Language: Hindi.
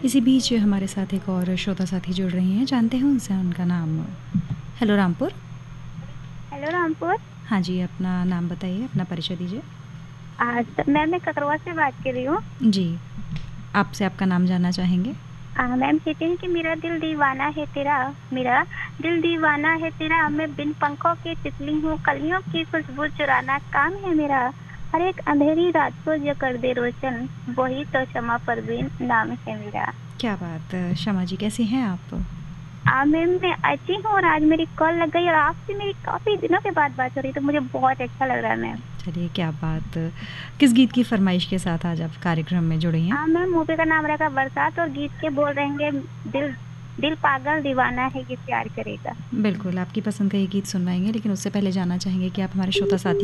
इसी बीच हमारे साथ एक और श्रोता साथी जुड़ रही हैं, जानते हैं उनसे उनका नाम। हेलो रामपुर। हेलो रामपुर। हाँ जी, अपना नाम बताइए, अपना परिचय दीजिए। मैम मैं ककरवा से बात कर रही हूँ। जी, आपसे आपका नाम जानना चाहेंगे। मैम कहते हैं कि मेरा दिल दीवाना है तेरा, मेरा दिल दीवाना है तेरा, मैं बिन पंखों की तितली हूँ, कलियों की खुशबू चुराना काम है मेरा, हर एक अंधेरी रात को जो कर दे रोशन, वही तो शमा परवीन नाम है मेरा। क्या बात, शमा जी कैसी हैं आप? मैम मैं अच्छी हूँ और आज मेरी कॉल लग गई और आपसे मेरी काफ़ी दिनों के बाद बात हो रही, तो मुझे बहुत अच्छा लग रहा है मैम। चलिए, क्या बात, किस गीत की फरमाइश के साथ आज आप कार्यक्रम में जुड़ी हैं? मैम मूवी का नाम रखा बरसात और गीत के बोल रहेंगे दिल दिल पागल दीवाना है ये प्यार करेगा। बिल्कुल, आपकी पसंद का ये गीत सुनवाएंगे, लेकिन उससे पहले जानना चाहेंगे कि आप हमारे श्रोता साथी